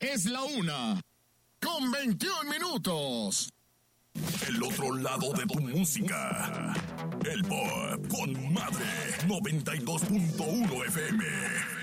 Es la 1:21. El otro lado de tu música. El Pop con Madre 92.1 FM.